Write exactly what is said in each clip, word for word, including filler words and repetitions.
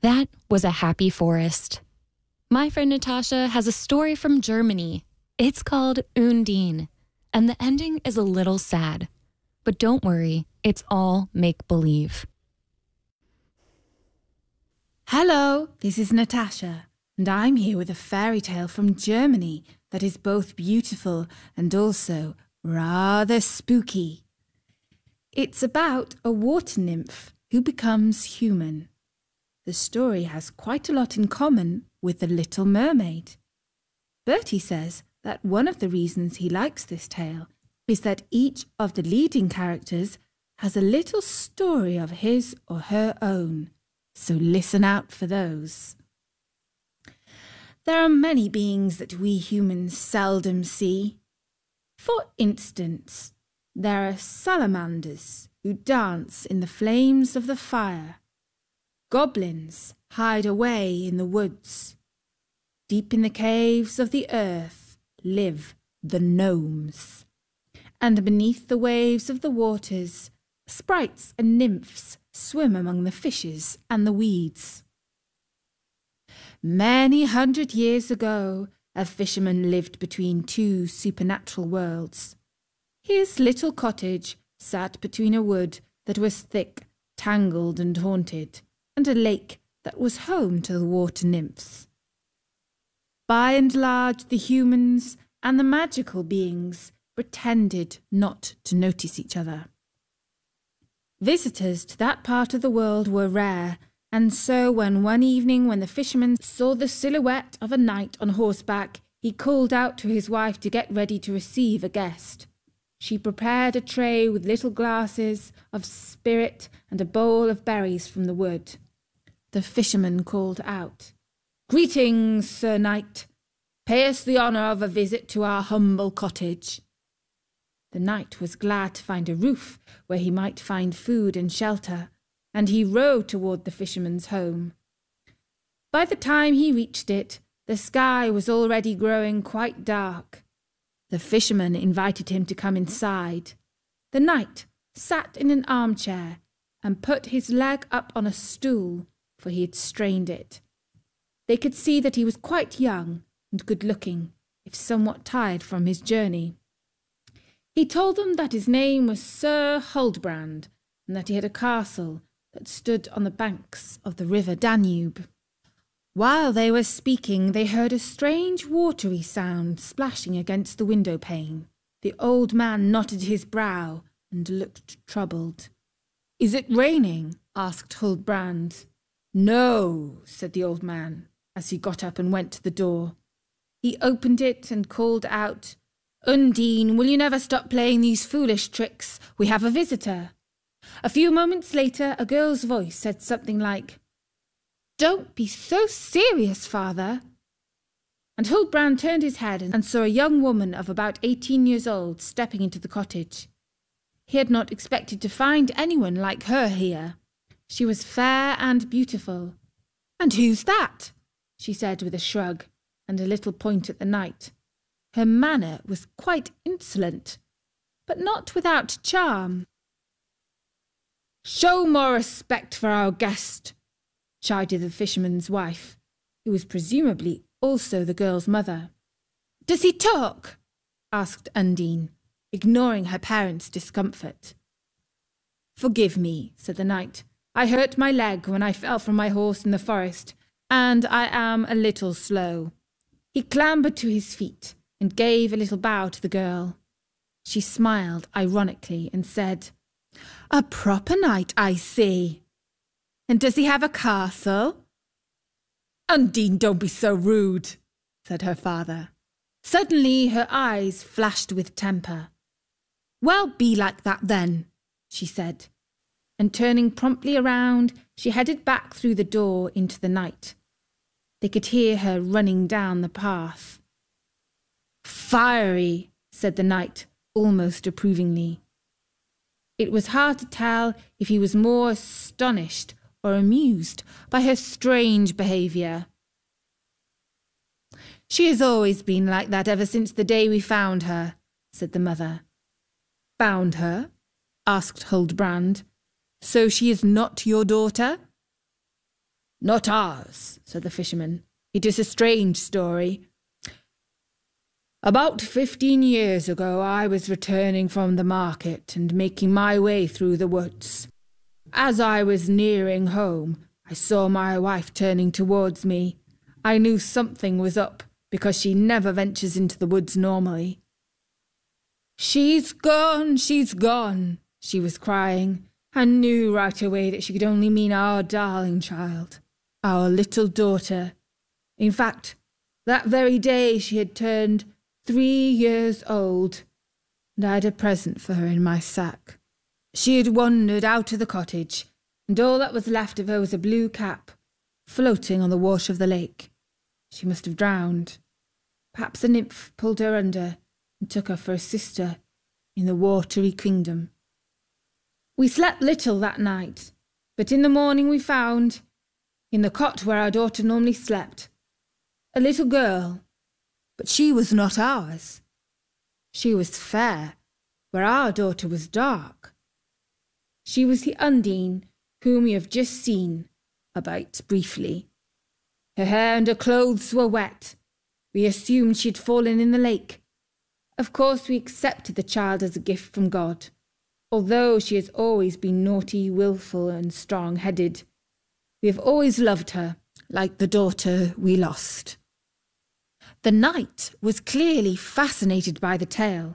That was a happy forest. My friend Natasha has a story from Germany. It's called Undine, and the ending is a little sad. But don't worry, it's all make-believe. Hello, this is Natasha, and I'm here with a fairy tale from Germany that is both beautiful and also rather spooky. It's about a water nymph who becomes human. The story has quite a lot in common with The Little Mermaid. Bertie says that one of the reasons he likes this tale is that each of the leading characters has a little story of his or her own, so listen out for those. There are many beings that we humans seldom see. For instance, there are salamanders who dance in the flames of the fire. Goblins hide away in the woods. Deep in the caves of the earth live the gnomes. And beneath the waves of the waters, sprites and nymphs swim among the fishes and the weeds. Many hundred years ago, a fisherman lived between two supernatural worlds. His little cottage sat between a wood that was thick, tangled and haunted, and a lake that was home to the water nymphs. By and large, the humans and the magical beings pretended not to notice each other. Visitors to that part of the world were rare, and so when one evening when the fisherman saw the silhouette of a knight on horseback, he called out to his wife to get ready to receive a guest. She prepared a tray with little glasses of spirit and a bowl of berries from the wood. The fisherman called out, "Greetings, Sir Knight. Pay us the honour of a visit to our humble cottage." The knight was glad to find a roof where he might find food and shelter, and he rowed toward the fisherman's home. By the time he reached it, the sky was already growing quite dark. The fisherman invited him to come inside. The knight sat in an armchair and put his leg up on a stool, for he had strained it. They could see that he was quite young and good-looking, if somewhat tired from his journey. He told them that his name was Sir Huldbrand, and that he had a castle that stood on the banks of the river Danube. While they were speaking, they heard a strange watery sound splashing against the window pane. The old man knotted his brow and looked troubled. "Is it raining?" asked Huldbrand. "No," said the old man, as he got up and went to the door. He opened it and called out, "Undine, will you never stop playing these foolish tricks? We have a visitor." A few moments later, a girl's voice said something like, "Don't be so serious, father." And Huldbrand turned his head and saw a young woman of about eighteen years old stepping into the cottage. He had not expected to find anyone like her here. She was fair and beautiful. "And who's that?" she said with a shrug and a little point at the knight. Her manner was quite insolent, but not without charm. "Show more respect for our guest," chided the fisherman's wife, who was presumably also the girl's mother. "Does he talk?" asked Undine, ignoring her parents' discomfort. "Forgive me," said the knight. "I hurt my leg when I fell from my horse in the forest, and I am a little slow." He clambered to his feet and gave a little bow to the girl. She smiled ironically and said, "A proper knight, I see. And does he have a castle?" "Undine, don't be so rude," said her father. Suddenly her eyes flashed with temper. "Well, be like that then," she said, and turning promptly around, she headed back through the door into the night. They could hear her running down the path. "Fiery," said the knight, almost approvingly. It was hard to tell if he was more astonished or amused by her strange behaviour. "She has always been like that ever since the day we found her," said the mother. "Found her?" asked Huldbrand. "So she is not your daughter?" "Not ours," said the fisherman. "It is a strange story. About fifteen years ago I was returning from the market and making my way through the woods. As I was nearing home, I saw my wife turning towards me. I knew something was up, because she never ventures into the woods normally. 'She's gone, she's gone,' she was crying. I knew right away that she could only mean our darling child, our little daughter. In fact, that very day she had turned three years old, and I had a present for her in my sack. She had wandered out of the cottage, and all that was left of her was a blue cap, floating on the water of the lake. She must have drowned. Perhaps a nymph pulled her under and took her for a sister in the watery kingdom. We slept little that night, but in the morning we found, in the cot where our daughter normally slept, a little girl. But she was not ours. She was fair, where our daughter was dark. She was the Undine whom you have just seen about briefly. Her hair and her clothes were wet. We assumed she had fallen in the lake. Of course we accepted the child as a gift from God, although she has always been naughty, wilful, and strong-headed. We have always loved her, like the daughter we lost." The knight was clearly fascinated by the tale.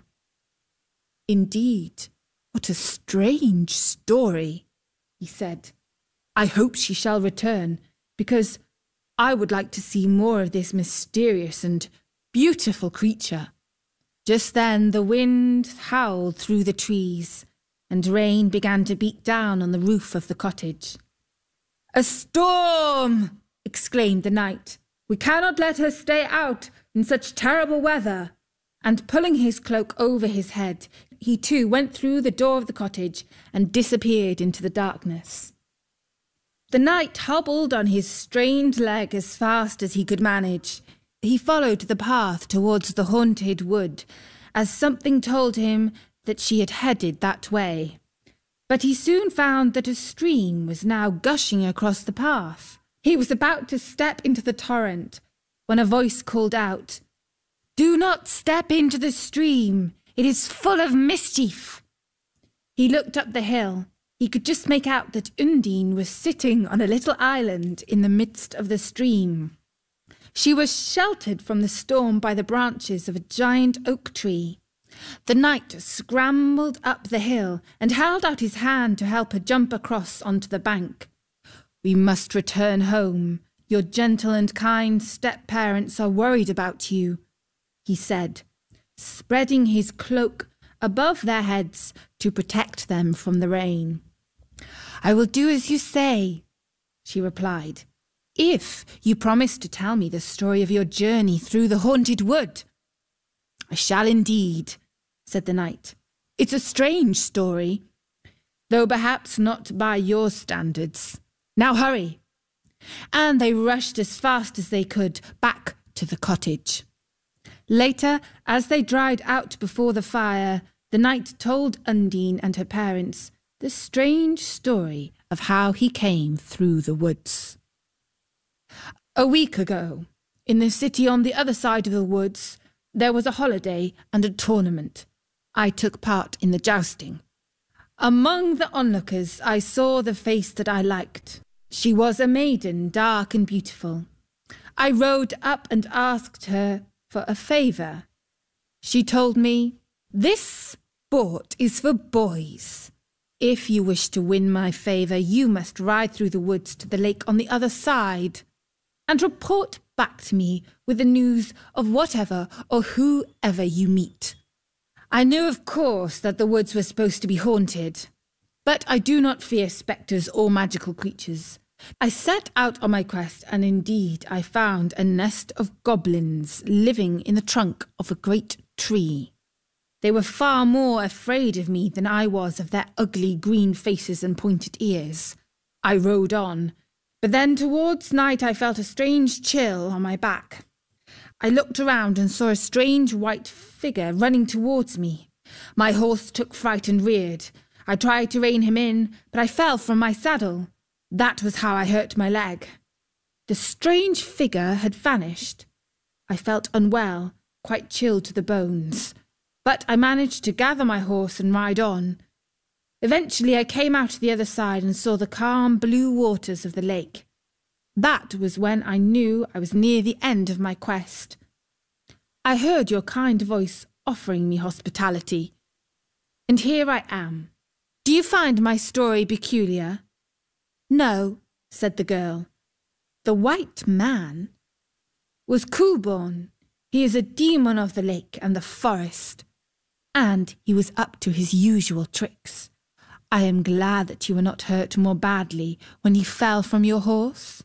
"Indeed, what a strange story," he said. "I hope she shall return, because I would like to see more of this mysterious and beautiful creature." Just then the wind howled through the trees, and rain began to beat down on the roof of the cottage. "A storm!" exclaimed the knight. "We cannot let her stay out in such terrible weather." And pulling his cloak over his head, he too went through the door of the cottage and disappeared into the darkness. The knight hobbled on his strained leg as fast as he could manage. He followed the path towards the haunted wood, as something told him that she had headed that way. But he soon found that a stream was now gushing across the path. He was about to step into the torrent when a voice called out, "Do not step into the stream. It is full of mischief." He looked up the hill. He could just make out that Undine was sitting on a little island in the midst of the stream. She was sheltered from the storm by the branches of a giant oak tree. The knight scrambled up the hill and held out his hand to help her jump across onto the bank. "We must return home. Your gentle and kind step-parents are worried about you," he said, spreading his cloak above their heads to protect them from the rain. "I will do as you say," she replied, "if you promise to tell me the story of your journey through the haunted wood." "I shall indeed," said the knight. "It's a strange story, though perhaps not by your standards. Now hurry." And they rushed as fast as they could back to the cottage. Later, as they dried out before the fire, the knight told Undine and her parents the strange story of how he came through the woods. A week ago, in the city on the other side of the woods, there was a holiday and a tournament. I took part in the jousting. Among the onlookers, I saw the face that I liked. She was a maiden, dark and beautiful. I rode up and asked her for a favour. She told me, "This sport is for boys. If you wish to win my favour, you must ride through the woods to the lake on the other side, and report back to me with the news of whatever or whoever you meet." I knew, of course, that the woods were supposed to be haunted, but I do not fear spectres or magical creatures. I set out on my quest, and indeed I found a nest of goblins living in the trunk of a great tree. They were far more afraid of me than I was of their ugly green faces and pointed ears. I rode on, but then towards night I felt a strange chill on my back. I looked around and saw a strange white figure running towards me. My horse took fright and reared. I tried to rein him in, but I fell from my saddle. That was how I hurt my leg. The strange figure had vanished. I felt unwell, quite chilled to the bones, but I managed to gather my horse and ride on. Eventually I came out the other side and saw the calm blue waters of the lake. That was when I knew I was near the end of my quest. I heard your kind voice offering me hospitality, and here I am. Do you find my story peculiar? No, said the girl. The white man was Kuhlborn. He is a demon of the lake and the forest, and he was up to his usual tricks. I am glad that you were not hurt more badly when he fell from your horse.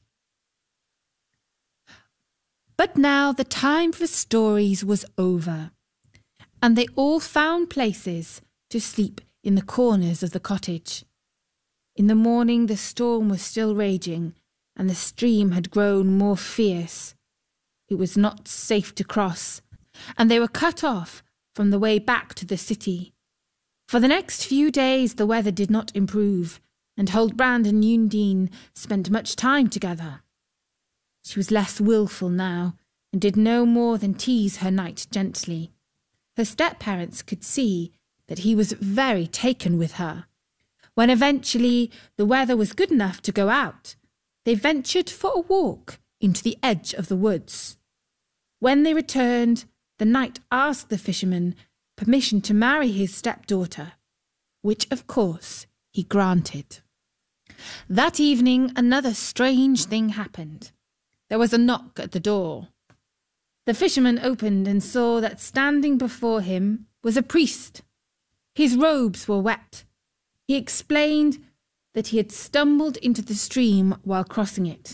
But now the time for stories was over, and they all found places to sleep in the corners of the cottage. In the morning the storm was still raging, and the stream had grown more fierce. It was not safe to cross, and they were cut off from the way back to the city. For the next few days the weather did not improve, and Huldbrand and Undine spent much time together. She was less wilful now, and did no more than tease her knight gently. Her step-parents could see that he was very taken with her. When eventually the weather was good enough to go out, they ventured for a walk into the edge of the woods. When they returned, the knight asked the fisherman permission to marry his stepdaughter, which of course he granted. That evening another strange thing happened. There was a knock at the door. The fisherman opened and saw that standing before him was a priest. His robes were wet. He explained that he had stumbled into the stream while crossing it.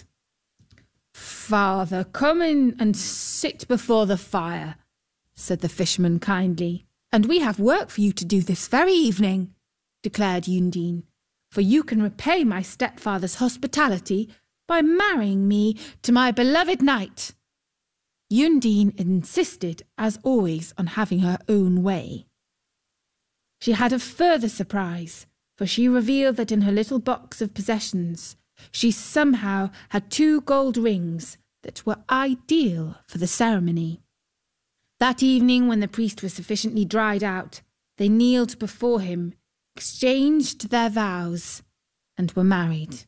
"Father, come in and sit before the fire," said the fisherman kindly. "And we have work for you to do this very evening," declared Undine, "for you can repay my stepfather's hospitality by marrying me to my beloved knight." Undine insisted, as always, on having her own way. She had a further surprise, for she revealed that in her little box of possessions she somehow had two gold rings that were ideal for the ceremony. That evening, when the priest was sufficiently dried out, they kneeled before him, exchanged their vows, and were married.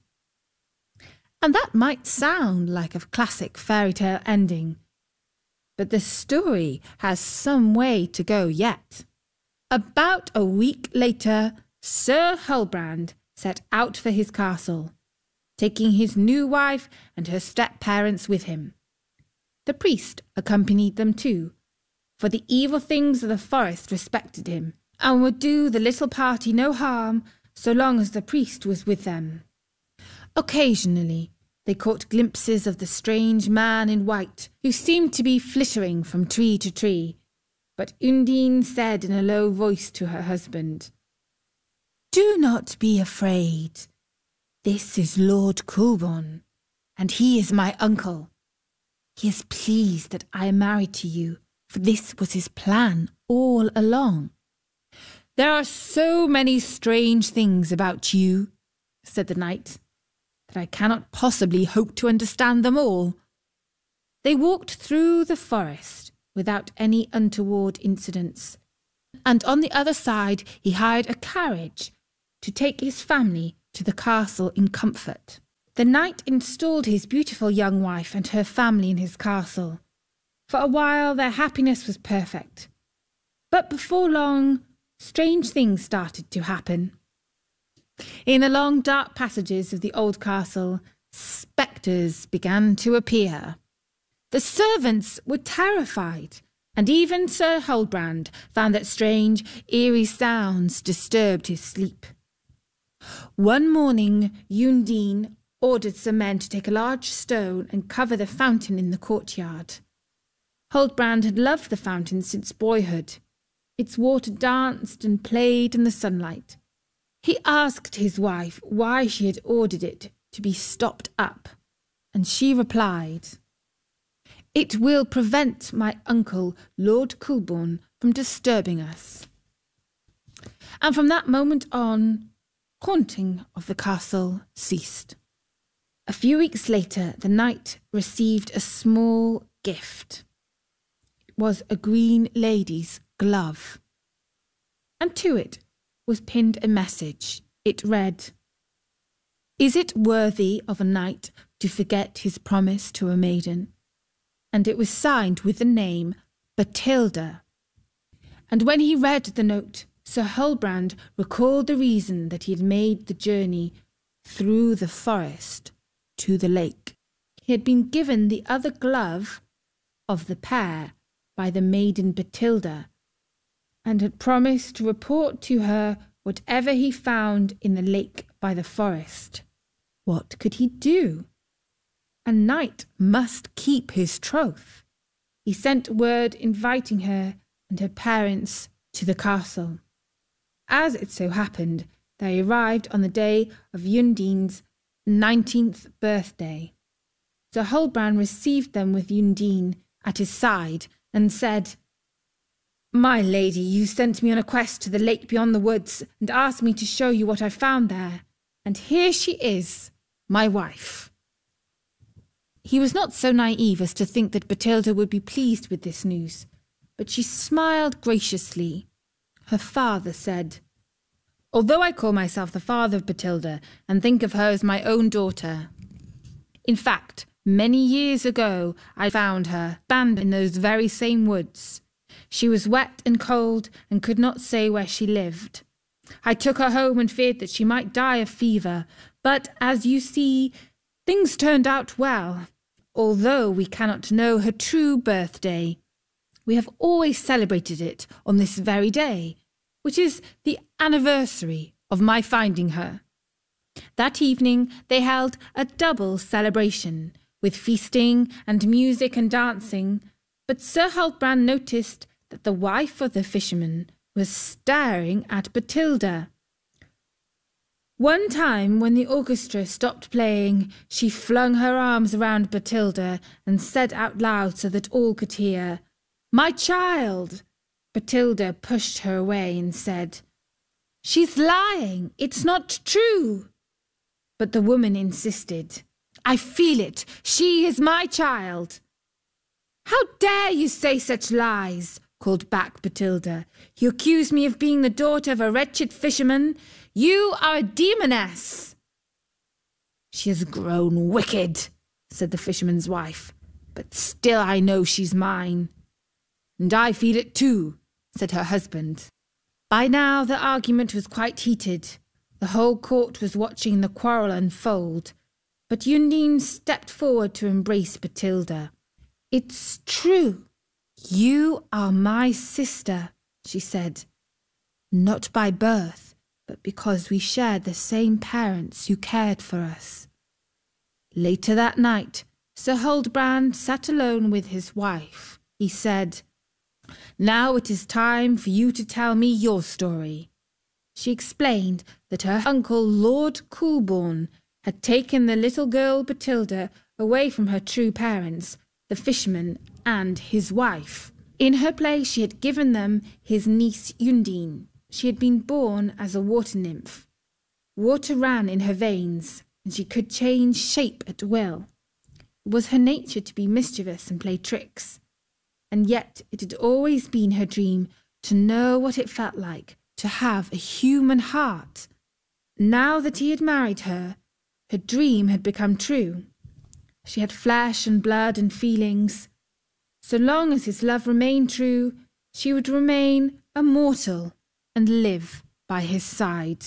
And that might sound like a classic fairy tale ending, but the story has some way to go yet. About a week later, Sir Huldbrand set out for his castle, taking his new wife and her step-parents with him. The priest accompanied them too, for the evil things of the forest respected him, and would do the little party no harm so long as the priest was with them. Occasionally, they caught glimpses of the strange man in white, who seemed to be flittering from tree to tree, but Undine said in a low voice to her husband, "Do not be afraid. This is Lord Kuhlborn, and he is my uncle. He is pleased that I am married to you, for this was his plan all along." "There are so many strange things about you," said the knight, "that I cannot possibly hope to understand them all." They walked through the forest without any untoward incidents, and on the other side he hired a carriage to take his family to the castle in comfort. The knight installed his beautiful young wife and her family in his castle. For a while their happiness was perfect, but before long strange things started to happen. In the long dark passages of the old castle, spectres began to appear. The servants were terrified, and even Sir Huldbrand found that strange, eerie sounds disturbed his sleep. One morning, Undine ordered some men to take a large stone and cover the fountain in the courtyard. Huldbrand had loved the fountain since boyhood. Its water danced and played in the sunlight. He asked his wife why she had ordered it to be stopped up, and she replied, "It will prevent my uncle, Lord Kuhlborn, from disturbing us." And from that moment on, haunting of the castle ceased. A few weeks later, the knight received a small gift. It was a green lady's glove, and to it was pinned a message. It read, "Is it worthy of a knight to forget his promise to a maiden?" And it was signed with the name Bathilda. And when he read the note, Sir Huldbrand recalled the reason that he had made the journey through the forest to the lake. He had been given the other glove of the pair by the maiden Bathilda, and had promised to report to her whatever he found in the lake by the forest. What could he do? A knight must keep his troth. He sent word inviting her and her parents to the castle. As it so happened, they arrived on the day of Undine's nineteenth birthday. Sir Huldbrand received them with Undine at his side and said, "My lady, you sent me on a quest to the lake beyond the woods and asked me to show you what I found there, and here she is, my wife." He was not so naive as to think that Bathilda would be pleased with this news, but she smiled graciously. Her father said, "Although I call myself the father of Bathilda and think of her as my own daughter, in fact, many years ago I found her abandoned in those very same woods. She was wet and cold and could not say where she lived. I took her home and feared that she might die of fever, but as you see, things turned out well. Although we cannot know her true birthday, we have always celebrated it on this very day, which is the anniversary of my finding her." That evening they held a double celebration, with feasting and music and dancing, but Sir Huldbrand noticed that the wife of the fisherman was staring at Bathilda. One time, when the orchestra stopped playing, she flung her arms around Bathilda and said out loud so that all could hear, "My child!" Bathilda pushed her away and said, "She's lying. It's not true." But the woman insisted, "I feel it. She is my child." "How dare you say such lies?" called back Bathilda. "You accuse me of being the daughter of a wretched fisherman. You are a demoness." "She has grown wicked," said the fisherman's wife, "but still I know she's mine." "And I feel it too," said her husband. By now the argument was quite heated. The whole court was watching the quarrel unfold, but Undine stepped forward to embrace Bathilda. "It's true. You are my sister," she said. "Not by birth, but because we shared the same parents who cared for us." Later that night, Sir Huldbrand sat alone with his wife. He said, "Now it is time for you to tell me your story." She explained that her uncle, Lord Coolbawn, had taken the little girl Bathilda away from her true parents, the fisherman and his wife. In her place she had given them his niece Undine. She had been born as a water nymph. Water ran in her veins, and she could change shape at will. It was her nature to be mischievous and play tricks, and yet it had always been her dream to know what it felt like to have a human heart. Now that he had married her, her dream had become true. She had flesh and blood and feelings. So long as his love remained true, she would remain a mortal and live by his side.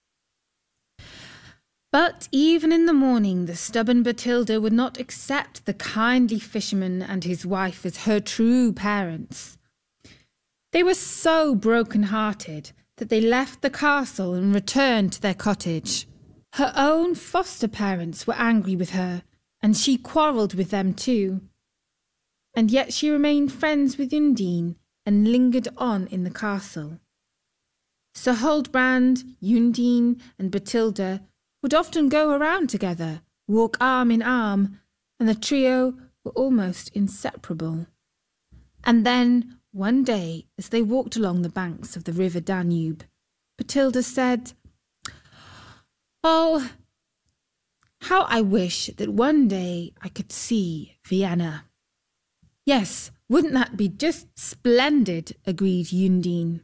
But even in the morning, the stubborn Bathilda would not accept the kindly fisherman and his wife as her true parents. They were so broken-hearted that they left the castle and returned to their cottage. Her own foster parents were angry with her, and she quarrelled with them too. And yet she remained friends with Undine and lingered on in the castle. Sir Huldbrand, Undine, and Bathilda would often go around together, walk arm in arm, and the trio were almost inseparable. And then, one day, as they walked along the banks of the river Danube, Bathilda said, "Oh, How I wish that one day I could see Vienna." "Yes, wouldn't that be just splendid?" agreed Undine.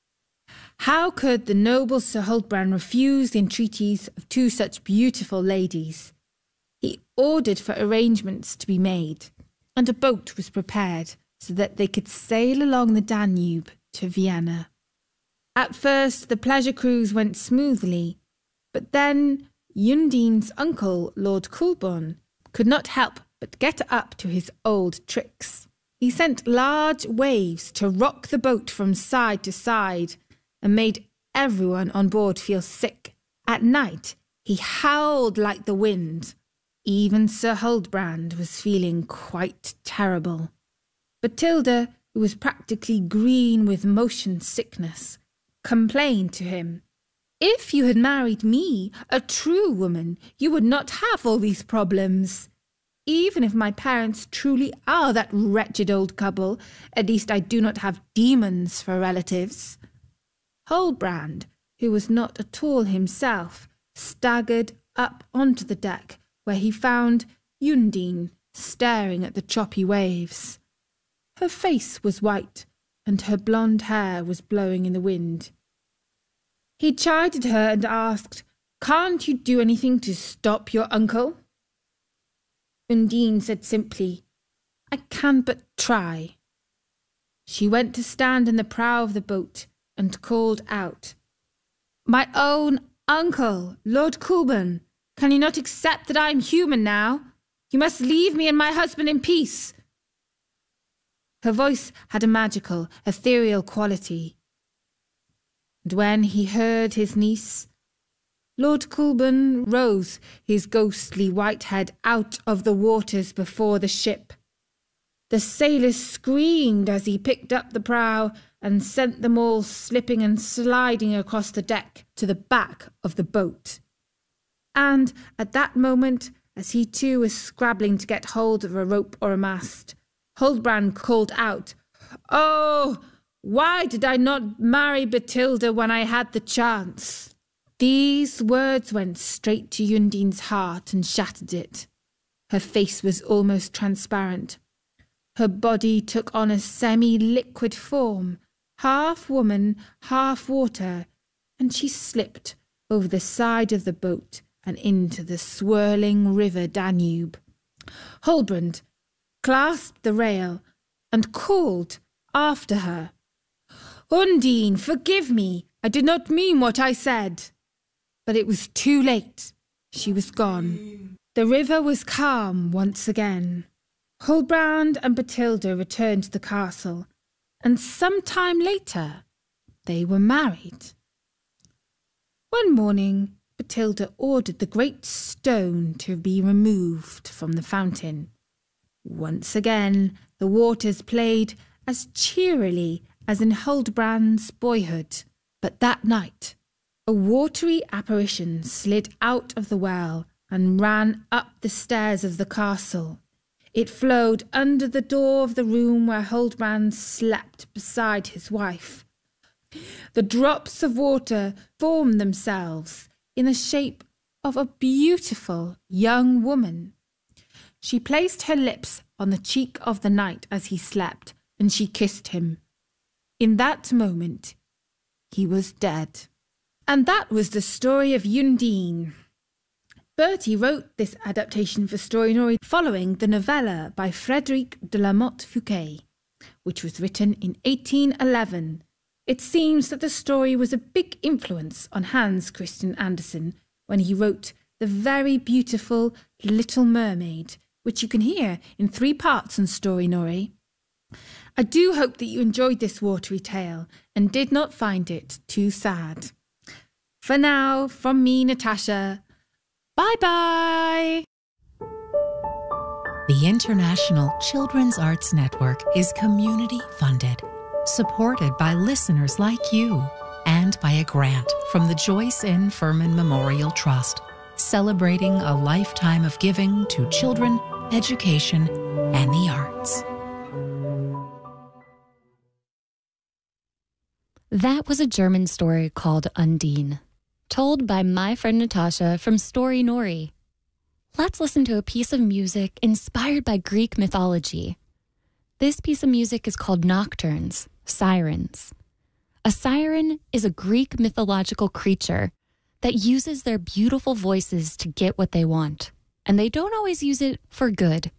How could the noble Sir Huldbrand refuse the entreaties of two such beautiful ladies? He ordered for arrangements to be made, and a boat was prepared so that they could sail along the Danube to Vienna. At first the pleasure cruise went smoothly, but then Undine's uncle, Lord Colborne, could not help but get up to his old tricks. He sent large waves to rock the boat from side to side and made everyone on board feel sick. At night he howled like the wind. Even Sir Huldbrand was feeling quite terrible. Bathilda, who was practically green with motion sickness, complained to him. "If you had married me, a true woman, you would not have all these problems. Even if my parents truly are that wretched old couple, at least I do not have demons for relatives." Huldbrand, who was not at all himself, staggered up onto the deck, where he found Undine staring at the choppy waves. Her face was white, and her blonde hair was blowing in the wind. He chided her and asked, "Can't you do anything to stop your uncle?" Undine said simply, "I can but try." She went to stand in the prow of the boat and called out, "My own uncle, Lord Colborne, can you not accept that I am human now? You must leave me and my husband in peace." Her voice had a magical, ethereal quality. And when he heard his niece, Lord Colborne rose his ghostly white head out of the waters before the ship. The sailors screamed as he picked up the prow and sent them all slipping and sliding across the deck to the back of the boat. And at that moment, as he too was scrabbling to get hold of a rope or a mast, Huldbrand called out, "Oh, why did I not marry Bathilda when I had the chance?" These words went straight to Undine's heart and shattered it. Her face was almost transparent. Her body took on a semi-liquid form, half woman, half water, and she slipped over the side of the boat and into the swirling river Danube. Huldbrand clasped the rail and called after her, "Undine, forgive me. I did not mean what I said." But it was too late. She was gone. The river was calm once again. Huldbrand and Bathilda returned to the castle, and some time later they were married. One morning, Bathilda ordered the great stone to be removed from the fountain. Once again, the waters played as cheerily as in Huldbrand's boyhood. But that night, a watery apparition slid out of the well and ran up the stairs of the castle. It flowed under the door of the room where Huldbrand slept beside his wife. The drops of water formed themselves in the shape of a beautiful young woman. She placed her lips on the cheek of the knight as he slept, and she kissed him. In that moment, he was dead. And that was the story of Undine. Bertie wrote this adaptation for Storynory following the novella by Frédéric de la Motte Fouquet, which was written in eighteen eleven. It seems that the story was a big influence on Hans Christian Andersen when he wrote the very beautiful Little Mermaid, which you can hear in three parts on Storynory. I do hope that you enjoyed this watery tale and did not find it too sad. For now, from me, Natasha, bye-bye! The International Children's Arts Network is community-funded, supported by listeners like you, and by a grant from the Joyce N. Furman Memorial Trust, celebrating a lifetime of giving to children, education, and the arts. That was a German story called Undine, told by my friend Natasha from Storynory. let's listen to a piece of music inspired by Greek mythology. This piece of music is called Nocturnes, Sirens. A siren is a Greek mythological creature that uses their beautiful voices to get what they want, and they don't always use it for good.